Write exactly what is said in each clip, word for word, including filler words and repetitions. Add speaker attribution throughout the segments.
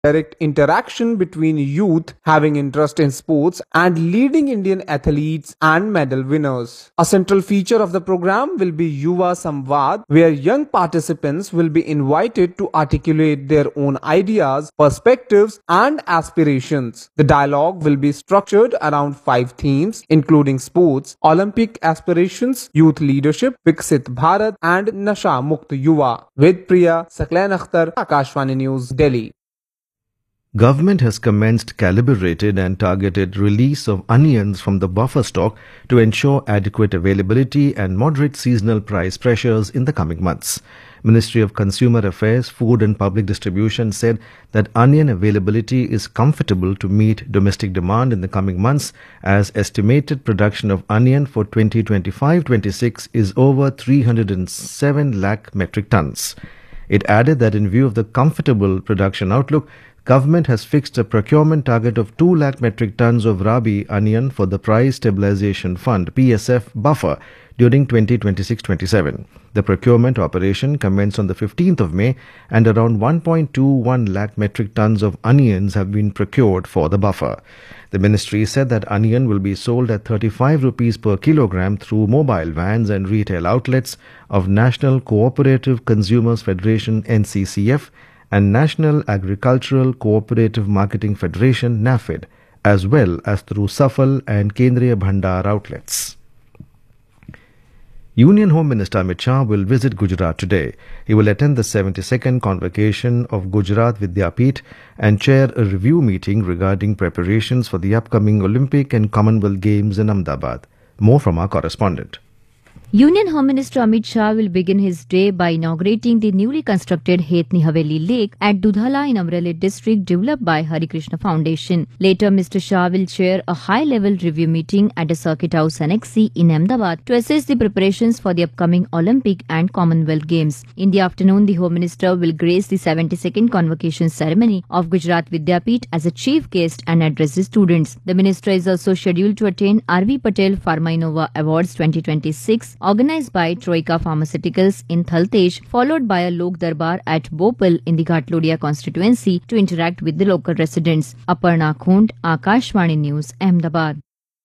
Speaker 1: direct interaction between youth having interest in sports and leading Indian athletes and medal winners. A central feature of the program will be Yuva Samvad, where young participants will be invited to articulate their own ideas, perspectives, and aspirations. The dialogue will be structured around five themes, including sports, Olympic aspirations, youth leadership, Viksit Bharat, and Nasha Mukt Yuva. With Priya Saklan Akhtar, Akashvani News, Delhi.
Speaker 2: Government has commenced calibrated and targeted release of onions from the buffer stock to ensure adequate availability and moderate seasonal price pressures in the coming months. Ministry of Consumer Affairs, Food and Public Distribution said that onion availability is comfortable to meet domestic demand in the coming months, as estimated production of onion for twenty twenty-five twenty-six is over three hundred seven lakh metric tons. It added that in view of the comfortable production outlook, Government has fixed a procurement target of two lakh metric tons of Rabi onion for the Price Stabilization Fund P S F buffer during twenty twenty-six twenty-seven. The procurement operation commenced on the fifteenth of May, and around one point two one lakh metric tons of onions have been procured for the buffer. The ministry said that onion will be sold at thirty-five rupees per kilogram through mobile vans and retail outlets of National Cooperative Consumers Federation N C C F and National Agricultural Cooperative Marketing Federation N A F E D, as well as through Safal and Kendriya Bhandar outlets. Union Home Minister Amit Shah will visit Gujarat today. He will attend the seventy-second convocation of Gujarat Vidyapeeth and chair a review meeting regarding preparations for the upcoming Olympic and Commonwealth Games in Ahmedabad. More from our correspondent.
Speaker 3: Union Home Minister Amit Shah will begin his day by inaugurating the newly constructed Hetni Haveli Lake at Dudhala in Amreli district, developed by Hari Krishna Foundation. Later, Mister Shah will chair a high-level review meeting at a Circuit House Annex C in Ahmedabad to assess the preparations for the upcoming Olympic and Commonwealth Games. In the afternoon, the Home Minister will grace the seventy-second convocation ceremony of Gujarat Vidyapeeth as a chief guest and address the students. The Minister is also scheduled to attend R V Patel Pharma Awards twenty twenty-six, organized by Troika Pharmaceuticals in Thaltesh, followed by a Lok Darbar at Bhopal in the Ghatlodia constituency to interact with the local residents. Aparna Khund, Akashvani News, Ahmedabad.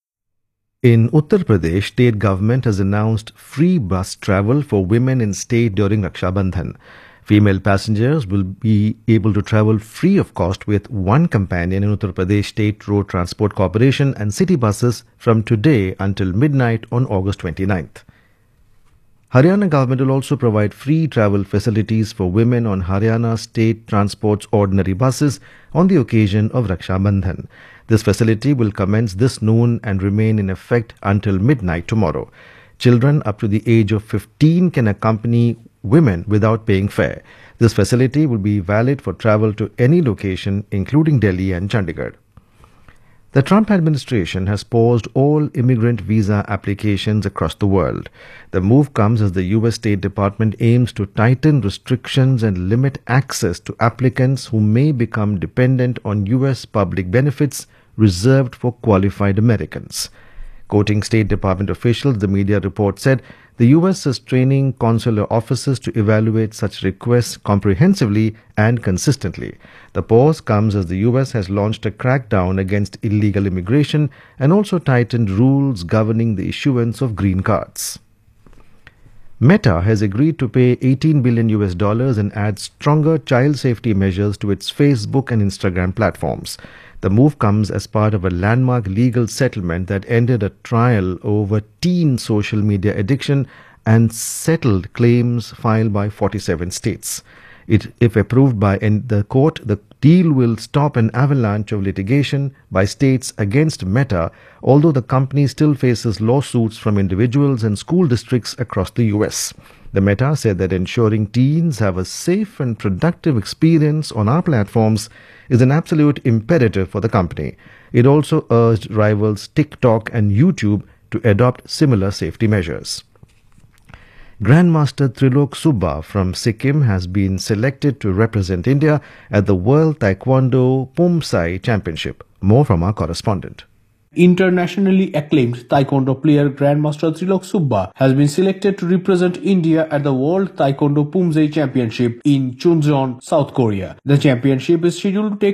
Speaker 2: In Uttar Pradesh, state government has announced free bus travel for women in state during Raksha Bandhan. Female passengers will be able to travel free of cost with one companion in Uttar Pradesh State Road Transport Corporation and city buses from today until midnight on August twenty-ninth. Haryana government will also provide free travel facilities for women on Haryana State Transport's ordinary buses on the occasion of Raksha Bandhan. This facility will commence this noon and remain in effect until midnight tomorrow. Children up to the age of fifteen can accompany women without paying fare. This facility will be valid for travel to any location, including Delhi and Chandigarh. The Trump administration has paused all immigrant visa applications across the world. The move comes as the U S State Department aims to tighten restrictions and limit access to applicants who may become dependent on U S public benefits reserved for qualified Americans. Quoting State Department officials, the media report said the U S is training consular officers to evaluate such requests comprehensively and consistently. The pause comes as the U S has launched a crackdown against illegal immigration and also tightened rules governing the issuance of green cards. Meta has agreed to pay eighteen billion U S dollars and add stronger child safety measures to its Facebook and Instagram platforms. The move comes as part of a landmark legal settlement that ended a trial over teen social media addiction and settled claims filed by forty-seven states. It, if approved by the court, the deal will stop an avalanche of litigation by states against Meta, although the company still faces lawsuits from individuals and school districts across the U S. The Meta said that ensuring teens have a safe and productive experience on our platforms is an absolute imperative for the company. It also urged rivals TikTok and YouTube to adopt similar safety measures. Grandmaster Trilok Subba from Sikkim has been selected to represent India at the World Taekwondo Pumsai Championship. More from our correspondent.
Speaker 4: Internationally acclaimed Taekwondo player Grandmaster Trilok Subba has been selected to represent India at the World Taekwondo Poomsae Championship in Chuncheon, South Korea. The championship is scheduled to take